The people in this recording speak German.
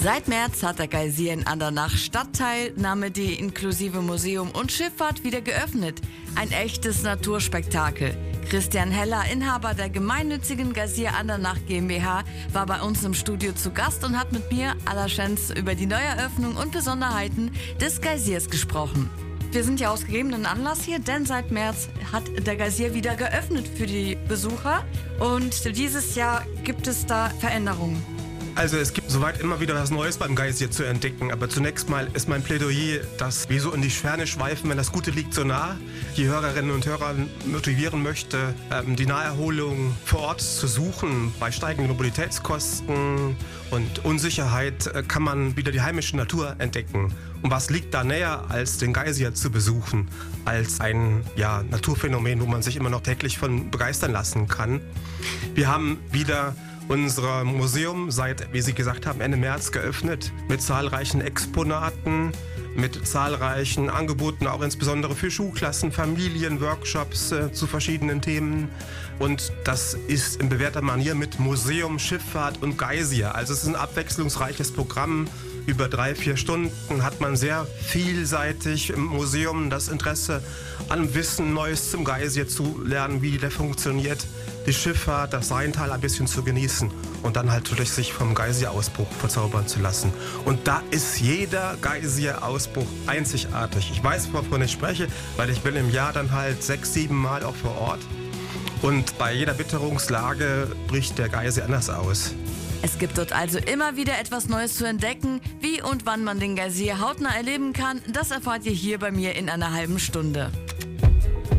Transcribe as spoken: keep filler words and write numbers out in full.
Seit März hat der Geysir in Andernach Stadtteilnahme die inklusive Museum und Schifffahrt wieder geöffnet. Ein echtes Naturspektakel. Christian Heller, Inhaber der gemeinnützigen Geysir Andernach GmbH, war bei uns im Studio zu Gast und hat mit mir allerschönst über die Neueröffnung und Besonderheiten des Geysirs gesprochen. Wir sind ja aus gegebenen Anlass hier, denn seit März hat der Geysir wieder geöffnet für die Besucher und dieses Jahr gibt es da Veränderungen. Also es gibt soweit immer wieder was Neues beim Geysir zu entdecken, aber zunächst mal ist mein Plädoyer, dass wir so in die Ferne schweifen, wenn das Gute liegt so nah, die Hörerinnen und Hörer motivieren möchte, die Naherholung vor Ort zu suchen. Bei steigenden Mobilitätskosten und Unsicherheit kann man wieder die heimische Natur entdecken. Und was liegt da näher, als den Geysir zu besuchen, als ein ja, Naturphänomen, wo man sich immer noch täglich von begeistern lassen kann. Wir haben wieder unser Museum seit, wie Sie gesagt haben, Ende März geöffnet mit zahlreichen Exponaten, mit zahlreichen Angeboten, auch insbesondere für Schulklassen, Familien, Workshops äh, zu verschiedenen Themen. Und das ist in bewährter Manier mit Museum, Schifffahrt und Geysir. Also es ist ein abwechslungsreiches Programm. Über drei, vier Stunden hat man sehr vielseitig im Museum das Interesse an Wissen, Neues zum Geysir zu lernen, wie der funktioniert, die Schifffahrt, das Rheintal ein bisschen zu genießen und dann halt natürlich sich vom Geysir-Ausbruch verzaubern zu lassen. Und da ist jeder Geysir-Ausbruch einzigartig. Ich weiß, wovon ich spreche, weil ich bin im Jahr dann halt sechs, sieben Mal auch vor Ort. Und bei jeder Witterungslage bricht der Geysir anders aus. Es gibt dort also immer wieder etwas Neues zu entdecken. Wie und wann man den Geysir hautnah erleben kann, das erfahrt ihr hier bei mir in einer halben Stunde.